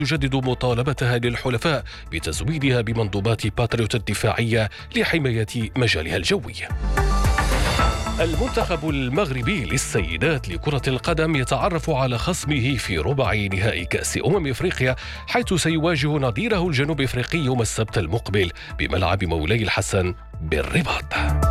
تجدد مطالبتها للحلفاء بتزويدها بمنظومات باتريوت الدفاعية لحماية مجالها الجوي. المنتخب المغربي للسيدات لكرة القدم يتعرف على خصمه في ربع نهائي كأس أفريقيا، حيث سيواجه نظيره الجنوب أفريقي يوم السبت المقبل بملعب مولاي الحسن بالرباط.